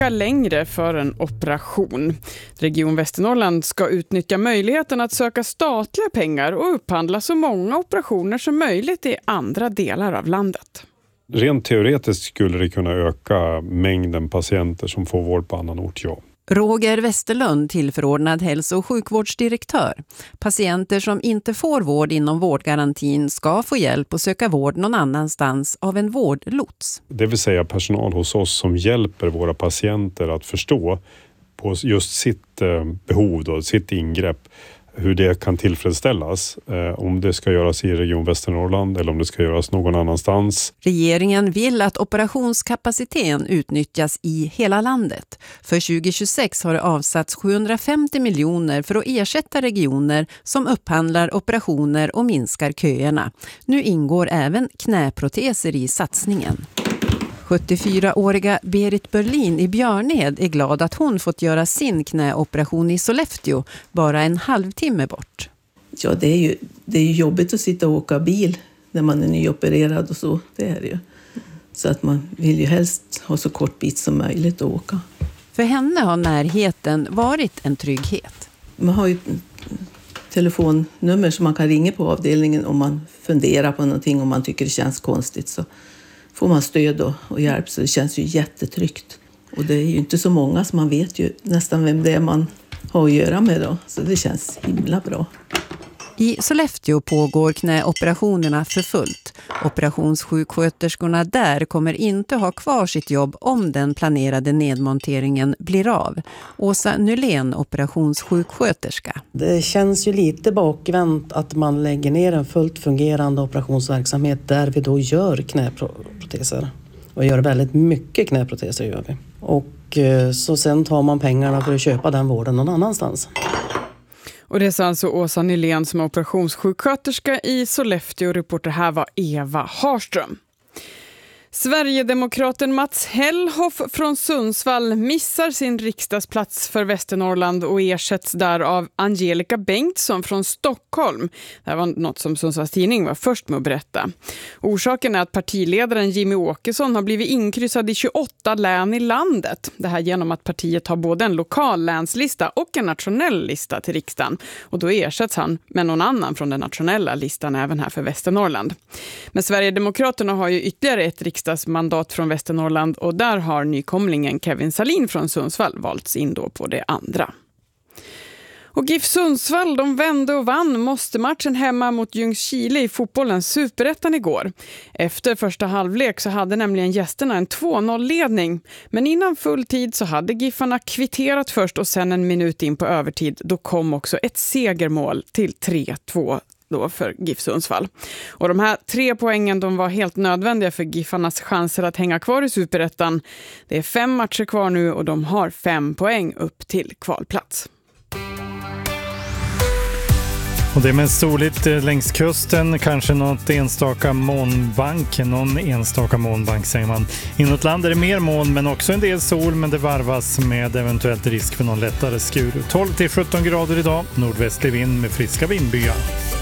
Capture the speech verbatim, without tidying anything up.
längre för en operation. Region Västernorrland ska utnyttja möjligheten att söka statliga pengar och upphandla så många operationer som möjligt i andra delar av landet. Rent teoretiskt skulle det kunna öka mängden patienter som får vård på annan ort, ja. Roger Westerlund, tillförordnad hälso- och sjukvårdsdirektör. Patienter som inte får vård inom vårdgarantin ska få hjälp att söka vård någon annanstans av en vårdlots. Det vill säga personal hos oss som hjälper våra patienter att förstå på just sitt behov, då, sitt ingrepp, hur det kan tillfredsställas. Eh, om det ska göras i Region Västernorrland eller om det ska göras någon annanstans. Regeringen vill att operationskapaciteten utnyttjas i hela landet. För tjugo tjugosex har det avsatts sjuhundrafemtio miljoner för att ersätta regioner som upphandlar operationer och minskar köerna. Nu ingår även knäproteser i satsningen. sjuttiofyraåriga Berit Berlin i Björnhed är glad att hon fått göra sin knäoperation i Sollefteå bara en halvtimme bort. Ja, det är ju, det är ju jobbigt att sitta och åka bil när man är nyopererad och så. Det är det ju. Så att man vill ju helst ha så kort bit som möjligt att åka. För henne har närheten varit en trygghet. Man har ju ett telefonnummer som man kan ringa på avdelningen om man funderar på någonting, om man tycker det känns konstigt, så får man stöd och, och hjälp, så det känns ju jättetryggt. Och det är ju inte så många, så man vet ju nästan vem det är man har att göra med då. Så det känns himla bra. I Sollefteå pågår knäoperationerna för fullt. Operationssjuksköterskorna där kommer inte ha kvar sitt jobb om den planerade nedmonteringen blir av. Åsa Nylén, operationssjuksköterska. Det känns ju lite bakvänt att man lägger ner en fullt fungerande operationsverksamhet där vi då gör knäproteser. Och gör väldigt mycket knäproteser gör vi. Och så sen tar man pengarna för att köpa den vården någon annanstans. Och det är alltså Åsa Nylén som är operationssjuksköterska i Sollefteå. Reporter här var Eva Harström. Sverigedemokraten Mats Hellhoff från Sundsvall missar sin riksdagsplats för Västernorrland och ersätts där av Angelica Bengtsson från Stockholm. Det här var något som Sundsvalls tidning var först med att berätta. Orsaken är att partiledaren Jimmy Åkesson har blivit inkryssad i tjugoåtta län i landet. Det här genom att partiet har både en lokal länslista och en nationell lista till riksdagen. Och då ersätts han med någon annan från den nationella listan även här för Västernorrland. Men Sverigedemokraterna har ju ytterligare ett riksdagsmandat mandat från Västernorrland och där har nykomlingen Kevin Salin från Sundsvall valts in då på det andra. Och GIF Sundsvall, de vände och vann måste-matchen hemma mot Ljungskile i fotbollens superettan igår. Efter första halvlek så hade nämligen gästerna en två noll-ledning. Men innan full tid så hade GIFarna kvitterat först och sen en minut in på övertid. Då kom också ett segermål till tre två då för GIF Sundsvall. Och de här tre poängen de var helt nödvändiga för GIFarnas chanser att hänga kvar i superettan. Det är fem matcher kvar nu och de har fem poäng upp till kvalplats. Och det är mest soligt längs kusten, kanske något enstaka molnbank, någon enstaka molnbank säger man. Inåt land är det mer moln men också en del sol, men det varvas med eventuellt risk för någon lättare skur. tolv till sjutton grader idag, nordvästlig vind med friska vindbyar.